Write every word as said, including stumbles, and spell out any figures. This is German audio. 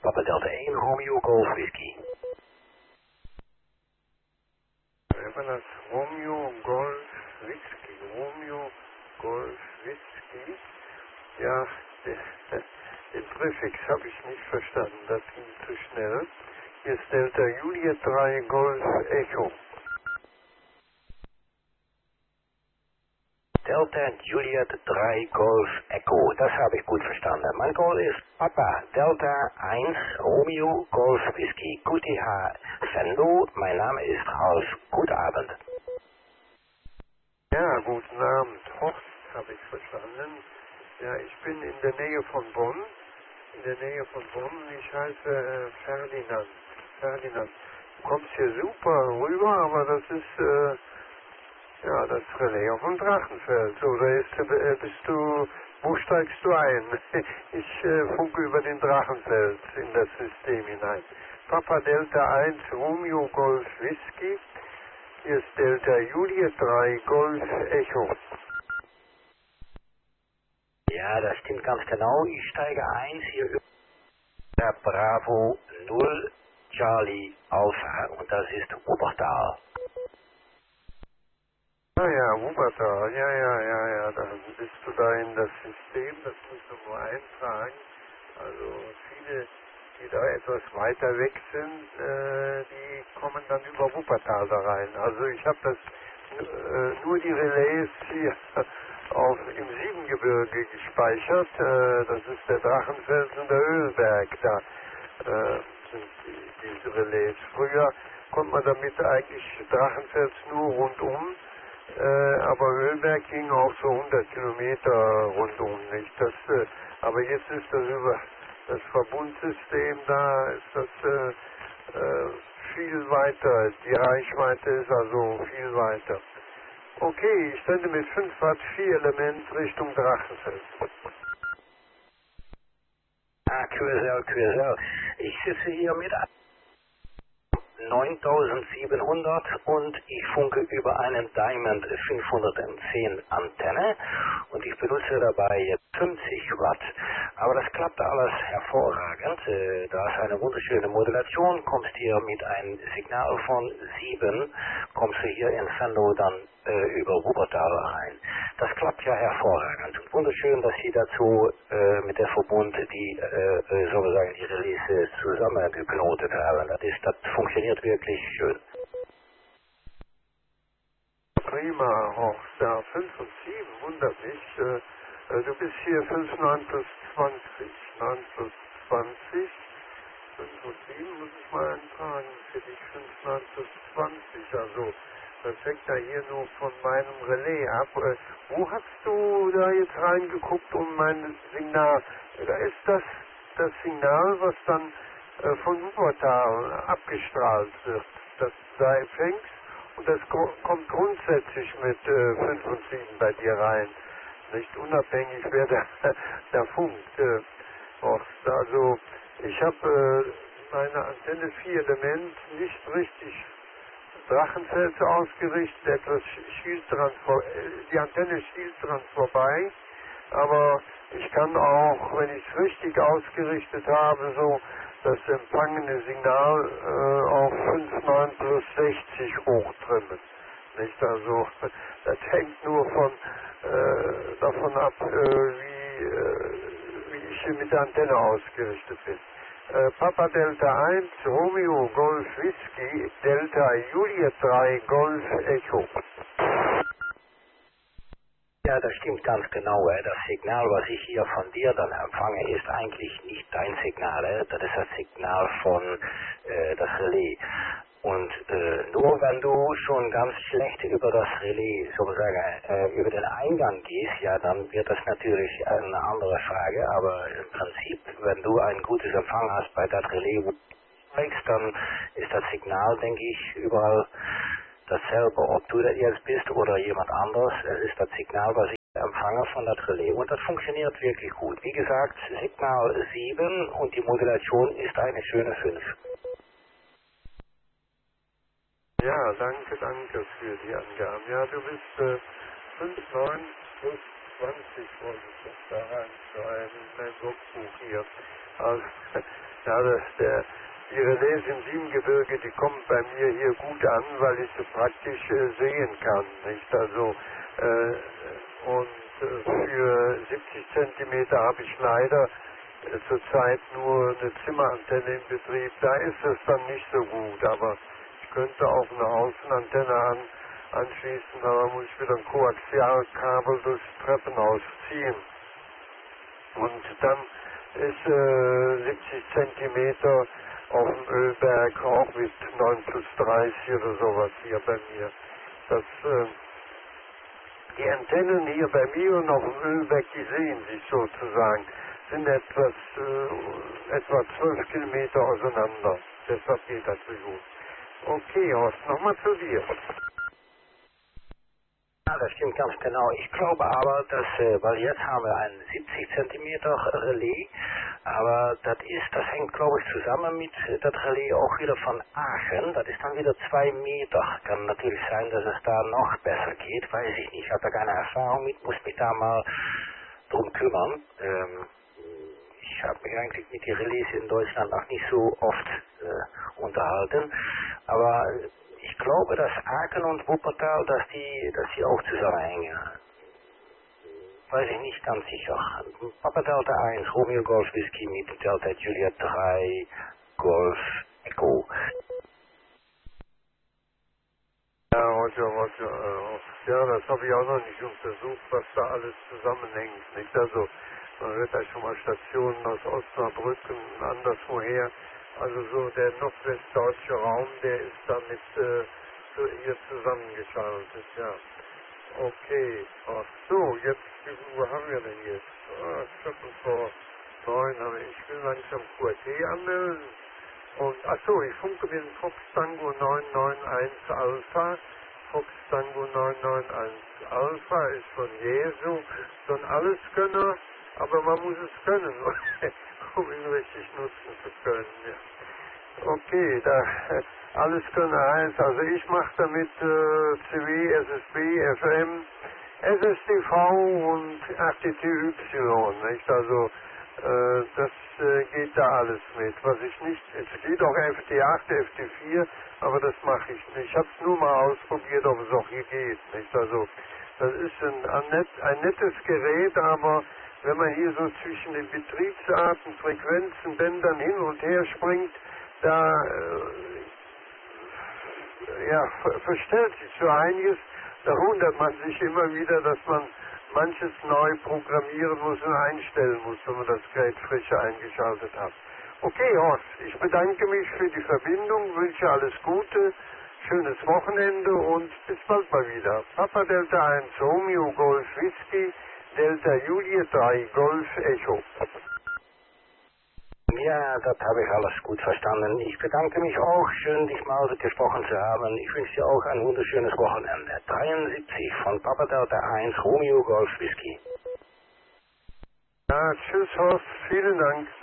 Papa Delta één, Romeo Golf Whisky. We hebben het Romeo Golf Whisky. Romeo Golf Whisky. Ja, den Präfix habe ich nicht verstanden, das ging zu schnell. Hier ist Delta Juliet drei Golf Echo. Delta Juliet drei Golf Echo, das habe ich gut verstanden. Mein Call ist Papa Delta eins Romeo Golf Whisky Q T H Sendo. Mein Name ist Ralf. Guten Abend. Ja, guten Abend. Horst habe ich verstanden. Ja, ich bin in der Nähe von Bonn. In der Nähe von Bonn. Ich heiße äh, Ferdinand. Ferdinand. Du kommst hier super rüber, aber das ist äh, ja das Relais auf dem Drachenfels. Oder ist, äh, bist du, wo steigst du ein? Ich äh, funke über den Drachenfels in das System hinein. Papa Delta eins Romeo Golf Whisky. Hier ist Delta Juliet drei Golf Echo. Ja, das stimmt ganz genau. Ich steige eins hier über der Bravo null Charlie Alpha und das ist Wuppertal. Ah ja, Wuppertal, ja, ja, ja, ja, dann bist du da in das System, das musst du nur eintragen. Also viele, die da etwas weiter weg sind, äh, die kommen dann über Wuppertal da rein. Also ich habe das äh, nur die Relais hier auf, im Siebengebirge gespeichert. Äh, das ist der Drachenfels und der Ölberg. Da äh, sind die, diese Relais. Früher konnte man damit eigentlich Drachenfels nur rundum. Äh, aber Ölberg ging auch so hundert Kilometer rundum, nicht? Das, äh, aber jetzt ist das über das Verbundsystem, da ist das äh, äh, viel weiter. Die Reichweite ist also viel weiter. Okay, ich sende mit fünf Watt vier Element Richtung Drachenfels. Ah, Q S L, Q S L. Ich sitze hier mit neuntausendsiebenhundert und ich funke über einen Diamond fünfhundertzehn Antenne und ich benutze dabei jetzt fünfzig Watt. Aber das klappt alles hervorragend. Da ist eine wunderschöne Modulation. Kommst hier mit einem Signal von sieben, kommst du hier in Sendo dann äh, über Wuppertal rein. Das klappt ja hervorragend. Und wunderschön, dass Sie dazu äh, mit der Verbund die, äh, sozusagen die Release zusammengeknotet haben. Das, ist, das funktioniert wirklich schön. Prima, Horst. Ja, fünf und sieben, wundert mich. Äh, äh, du bist hier fünf, neun plus zwanzig. neun plus zwanzig. fünf und sieben muss ich mal eintragen. Für dich fünf, neun plus zwanzig. Also, das hängt ja hier nur von meinem Relais ab. Äh, wo hast du da jetzt reingeguckt, um mein Signal? Da ist das das Signal, was dann äh, von Wuppertal abgestrahlt wird. Das da empfängst und das gro kommt grundsätzlich mit äh, fünf und sieben bei dir rein. Nicht unabhängig, wer da, da funkt. Äh, Horst. Also, ich habe äh, meine Antenne vier Element nicht richtig Drachenfels ausgerichtet, etwas schielt dran vor, die Antenne schielt dran vorbei, aber ich kann auch, wenn ich es richtig ausgerichtet habe, so das empfangene Signal äh, auf fünf neun plus sechzig hochtrimmen. Nicht? Also das hängt nur von äh, davon ab, äh, wie, äh, wie ich hier mit der Antenne ausgerichtet bin. Äh, Papa Delta eins, Romeo Golf Whisky, Delta Juliet drei Golf Echo. Ja, das stimmt ganz genau. Äh. Das Signal, was ich hier von dir dann empfange, ist eigentlich nicht dein Signal. Äh. Das ist das Signal von äh, das Relais. Und äh, nur wenn du schon ganz schlecht über das Relais, sozusagen äh, über den Eingang gehst, ja, dann wird das natürlich eine andere Frage. Aber im Prinzip, wenn du ein gutes Empfang hast bei das Relais, dann ist das Signal, denke ich, überall dasselbe. Ob du das jetzt bist oder jemand anderes, es ist das Signal, was ich empfange von das Relais. Und das funktioniert wirklich gut. Wie gesagt, Signal sieben und die Modulation ist eine schöne fünf. Ja, danke, danke für die Angaben. Ja, du bist äh, fünf neun plus zwanzig, wollte ich jetzt da reinschreiben, in mein Logbuch hier. Also, Ja, das, der, die Relais im Siebengebirge, die kommen bei mir hier gut an, weil ich sie praktisch äh, sehen kann, nicht? Also, äh, und äh, für siebzig Zentimeter habe ich leider äh, zurzeit nur eine Zimmerantenne im Betrieb. Da ist es dann nicht so gut, aber ich könnte auch eine Außenantenne an, anschließen, aber muss ich wieder ein Koaxialkabel durchs Treppenhaus ziehen. Und dann ist äh, siebzig Zentimeter auf dem Ölberg auch mit neun plus dreißig oder sowas hier bei mir. Das, äh, die Antennen hier bei mir und auf dem Ölberg, die sehen sich sozusagen, sind etwas, äh, etwa zwölf Kilometer auseinander. Deshalb geht das so gut. Okay, Horst, nochmal zu dir. Ja, das stimmt ganz genau. Ich glaube aber, dass, äh, weil jetzt haben wir ein siebzig Zentimeter Relais, aber das ist, das hängt glaube ich zusammen mit äh, das Relais auch wieder von Aachen. Das ist dann wieder zwei Meter. Kann natürlich sein, dass es da noch besser geht, weiß ich nicht. Ich habe da keine Erfahrung mit, muss mich da mal drum kümmern. Ähm, ich habe mich eigentlich mit den Relais in Deutschland noch nicht so oft äh, unterhalten, aber äh, ich glaube, dass Aachen und Wuppertal, dass die, dass die auch zusammenhängen. Weiß ich nicht ganz sicher. Papa Delta eins, Romeo Golf Whisky mit Delta Juliet drei, Golf Echo. Ja, Roger, Roger. Äh, ja, das habe ich auch noch nicht untersucht, was da alles zusammenhängt. Nicht? Also, man hört da schon mal Stationen aus Osnabrück und anderswoher. Also so der nordwestdeutsche Raum, der ist damit äh, so hier zusammengeschaltet, ja. Okay, ach so, jetzt, wie viel Uhr haben wir denn jetzt? Ah, Viertel vor neun, aber ich will langsam Q R T anmelden. Und, ach so, ich funke den Fox Tango neun neun eins Alpha. Fox Tango neun neun eins Alpha ist von Jesu, so ein Alleskönner, aber man muss es können, um ihn richtig nutzen zu können, ja. Okay, da alles können heißt, also ich mache damit äh, C W, S S B, F M, S S T V und R T T Y, nicht? Also äh, das äh, geht da alles mit. Was ich nicht, es geht auch F T acht, F T vier, aber das mache ich nicht. Ich habe es nur mal ausprobiert, ob es auch hier geht, nicht? Also das ist ein, ein, net, ein nettes Gerät, aber wenn man hier so zwischen den Betriebsarten, Frequenzen, Bändern hin und her springt, da äh, ja, ver verstellt sich so einiges, da wundert man sich immer wieder, dass man manches neu programmieren muss und einstellen muss, wenn man das Gerät frisch eingeschaltet hat. Okay, Horst, ich bedanke mich für die Verbindung, wünsche alles Gute, schönes Wochenende und bis bald mal wieder. Papa Delta eins Romeo Golf Whisky, Delta Juliet drei Golf Echo. Ja, das habe ich alles gut verstanden. Ich bedanke mich auch. Schön, dich mal gesprochen zu haben. Ich wünsche dir auch ein wunderschönes Wochenende. dreiundsiebzig von Papa Delta eins Romeo Golf Whisky. Ja, tschüss Horst, vielen Dank.